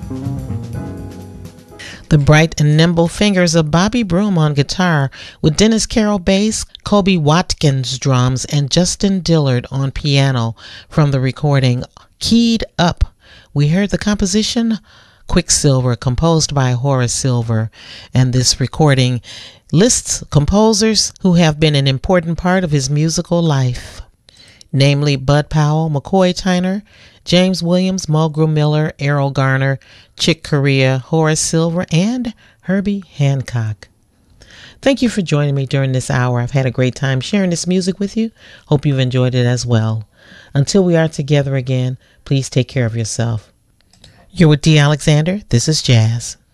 The bright and nimble fingers of Bobby Broom on guitar, with Dennis Carroll bass, Kobe Watkins drums, and Justin Dillard on piano from the recording Keyed Up. We heard the composition Quicksilver, composed by Horace Silver, and this recording lists composers who have been an important part of his musical life, namely Bud Powell, McCoy Tyner, James Williams, Mulgrew Miller, Errol Garner, Chick Corea, Horace Silver, and Herbie Hancock. Thank you for joining me during this hour. I've had a great time sharing this music with you. Hope you've enjoyed it as well. Until we are together again, please take care of yourself. You're with Dee Alexander. This is Jazz.